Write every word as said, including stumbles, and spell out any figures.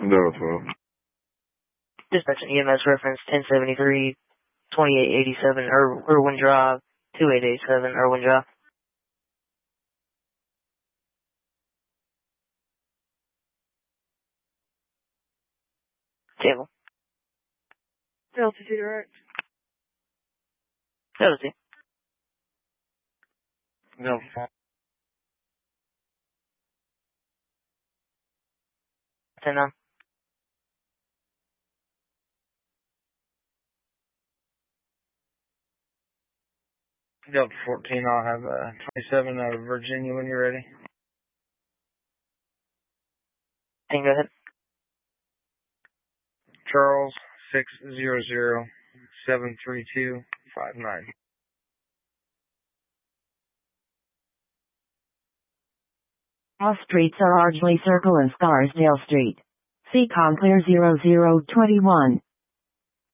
Delta twelve. Dispatch E M S reference ten seventy-three, twenty-eight eighty-seven, Ir- Irwin Drive, two eight eight seven, Irwin Drive. Table. Delta two direct. Delta two. Delta five. ten nine. Delta fourteen, I'll have uh, twenty-seven out of Virginia when you're ready. ten, go ahead. Charles, six zero zero, seven three two, five nine. All streets are Ardsley Circle and Scarsdale Street. Seacon clear zero zero two one.